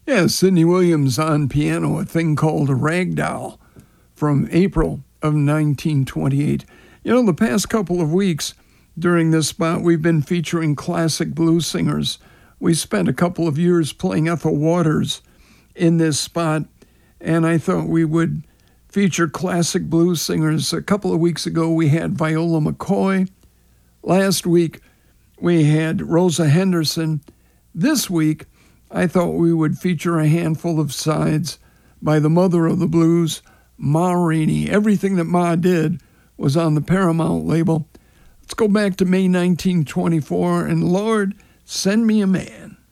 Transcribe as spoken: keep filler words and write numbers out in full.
Yeah, Sidney Williams on piano, a thing called Ragdoll from April of nineteen twenty-eight. You know, the past couple of weeks during this spot, we've been featuring classic blues singers. We spent a couple of years playing Ethel Waters in this spot, and I thought we would feature classic blues singers. A couple of weeks ago, we had Viola McCoy. Last week, we had Rosa Henderson. This week, I thought we would feature a handful of sides by the mother of the blues, Ma Rainey. Everything that Ma did was on the Paramount label. Let's go back to May nineteen twenty-four, and Lord, send me a man.